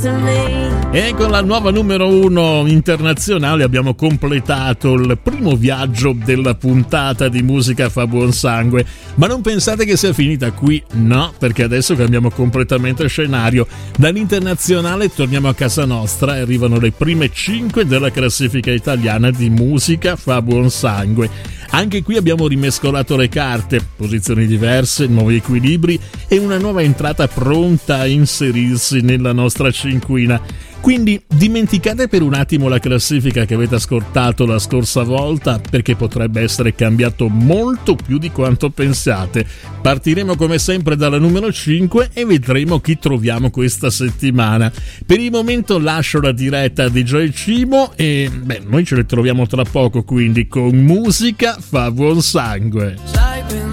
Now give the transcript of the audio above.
E con la nuova numero 1 internazionale abbiamo completato il primo viaggio della puntata di Musica fa buon sangue. Ma non pensate che sia finita qui, no, perché adesso cambiamo completamente scenario. Dall'internazionale torniamo a casa nostra e arrivano le prime 5 della classifica italiana di Musica fa buon sangue. Anche qui abbiamo rimescolato le carte, posizioni diverse, nuovi equilibri e una nuova entrata pronta a inserirsi nella nostra cinquina. Quindi dimenticate per un attimo la classifica che avete ascoltato la scorsa volta, perché potrebbe essere cambiato molto più di quanto pensiate. Partiremo come sempre dalla numero 5 e vedremo chi troviamo questa settimana. Per il momento lascio la diretta a DJ Cimo e noi ce le troviamo tra poco, quindi con Musica fa buon sangue.